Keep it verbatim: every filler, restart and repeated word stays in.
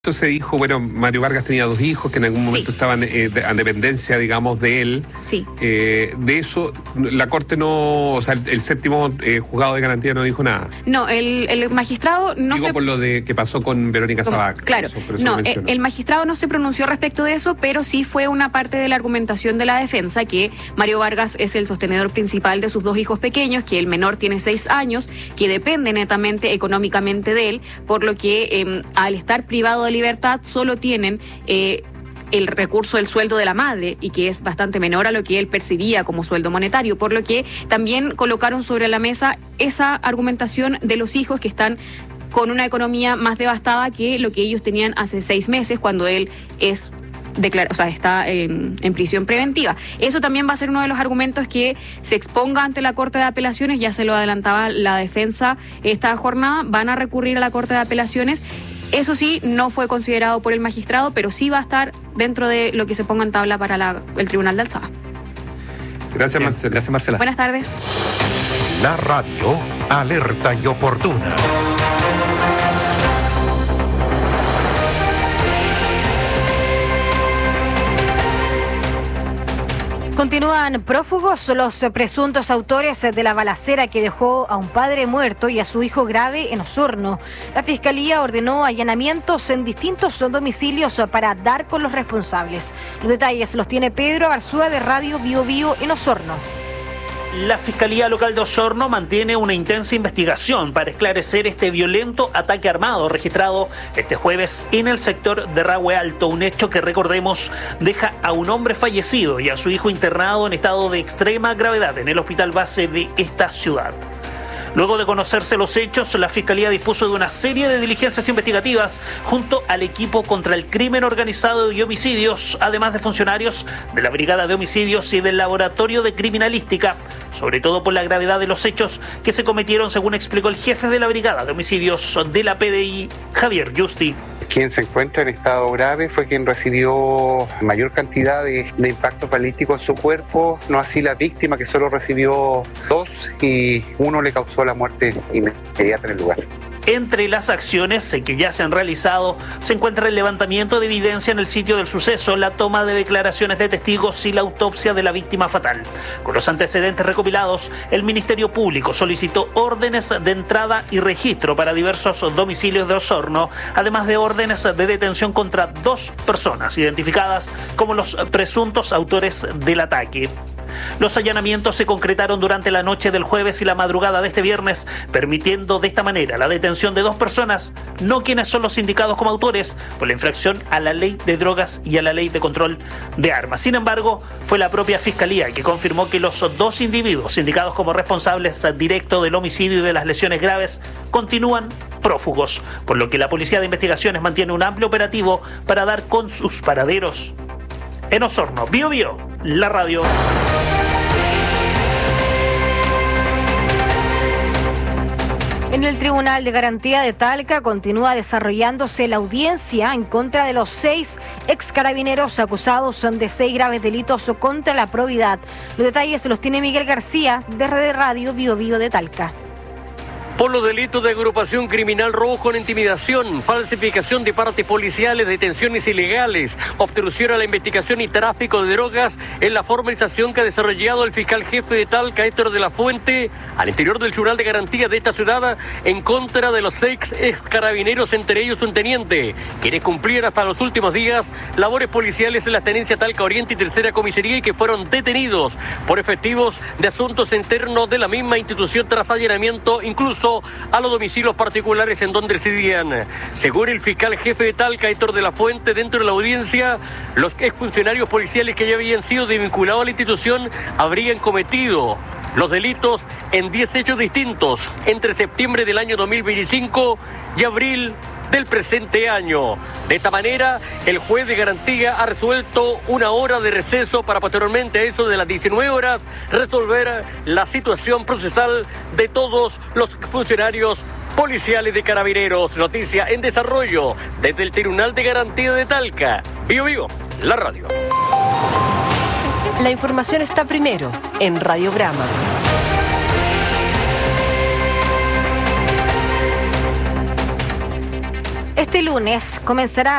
Se dijo, bueno, Mario Vargas tenía dos hijos que en algún momento sí. estaban eh, de, a dependencia, digamos, de él. Sí. Eh, de eso, la Corte no, o sea, el, el séptimo eh, juzgado de garantía no dijo nada. No, el, el magistrado no Digo se... por lo de que pasó con Verónica Sabac. Claro, eso, eso no, el, el magistrado no se pronunció respecto de eso, pero sí fue una parte de la argumentación de la defensa, que Mario Vargas es el sostenedor principal de sus dos hijos pequeños, que el menor tiene seis años, que depende netamente económicamente de él, por lo que eh, al estar privado de libertad solo tienen eh, el recurso del sueldo de la madre, y que es bastante menor a lo que él percibía como sueldo monetario, por lo que también colocaron sobre la mesa esa argumentación de los hijos que están con una economía más devastada que lo que ellos tenían hace seis meses cuando él es Declara, o sea, está en, en prisión preventiva. Eso también va a ser uno de los argumentos que se exponga ante la Corte de Apelaciones. Ya se lo adelantaba la defensa esta jornada. Van a recurrir a la Corte de Apelaciones. Eso sí, no fue considerado por el magistrado, pero sí va a estar dentro de lo que se ponga en tabla para la, el Tribunal de Alzada. Gracias, Marcela. Gracias, Marcela. Buenas tardes. La radio alerta y oportuna. Continúan prófugos los presuntos autores de la balacera que dejó a un padre muerto y a su hijo grave en Osorno. La Fiscalía ordenó allanamientos en distintos domicilios para dar con los responsables. Los detalles los tiene Pedro Arzúa de Radio Bio Bio en Osorno. La Fiscalía Local de Osorno mantiene una intensa investigación para esclarecer este violento ataque armado registrado este jueves en el sector de Rahue Alto, un hecho que, recordemos, deja a un hombre fallecido y a su hijo internado en estado de extrema gravedad en el hospital base de esta ciudad. Luego de conocerse los hechos, la Fiscalía dispuso de una serie de diligencias investigativas junto al equipo contra el crimen organizado y homicidios, además de funcionarios de la Brigada de Homicidios y del Laboratorio de Criminalística, sobre todo por la gravedad de los hechos que se cometieron, según explicó el jefe de la Brigada de Homicidios de la P D I, Javier Justi. Quien se encuentra en estado grave fue quien recibió mayor cantidad de, de impactos balísticos en su cuerpo, no así la víctima, que solo recibió dos y uno le causó la muerte inmediata en el lugar. Entre las acciones que ya se han realizado se encuentra el levantamiento de evidencia en el sitio del suceso, la toma de declaraciones de testigos y la autopsia de la víctima fatal. Con los antecedentes recopilados, el Ministerio Público solicitó órdenes de entrada y registro para diversos domicilios de Osorno, además de órdenes de detención contra dos personas identificadas como los presuntos autores del ataque. Los allanamientos se concretaron durante la noche del jueves y la madrugada de este viernes, permitiendo de esta manera la detención de dos personas, no quienes son los indicados como autores, por la infracción a la ley de drogas y a la ley de control de armas. Sin embargo, fue la propia Fiscalía que confirmó que los dos individuos indicados como responsables directos del homicidio y de las lesiones graves continúan prófugos, por lo que la Policía de Investigaciones mantiene un amplio operativo para dar con sus paraderos. En Osorno, Bio Bio, la radio. En el Tribunal de Garantía de Talca continúa desarrollándose la audiencia en contra de los seis ex carabineros acusados de seis graves delitos contra la probidad. Los detalles los tiene Miguel García, de Red Radio Bio Bio de Talca. Por los delitos de agrupación criminal, robo con intimidación, falsificación de partes policiales, detenciones ilegales, obstrucción a la investigación y tráfico de drogas, es la formalización que ha desarrollado el fiscal jefe de Talca, Héctor de la Fuente, al interior del Tribunal de Garantía de esta ciudad, en contra de los seis ex carabineros, entre ellos un teniente, quienes cumplían hasta los últimos días labores policiales en la tenencia Talca Oriente y Tercera Comisaría y que fueron detenidos por efectivos de asuntos internos de la misma institución tras allanamiento, incluso a los domicilios particulares en donde residían. Según el fiscal jefe de Talca, Héctor de la Fuente, dentro de la audiencia, los exfuncionarios policiales que ya habían sido desvinculados a la institución habrían cometido los delitos en diez hechos distintos entre septiembre del año dos mil veinticinco y abril del presente año. De esta manera, el juez de garantía ha resuelto una hora de receso para posteriormente, a eso de las diecinueve horas, resolver la situación procesal de todos los funcionarios policiales de Carabineros. Noticia en desarrollo desde el Tribunal de Garantía de Talca. Bio Bio, la radio. La información está primero en Radiograma. Este lunes comenzará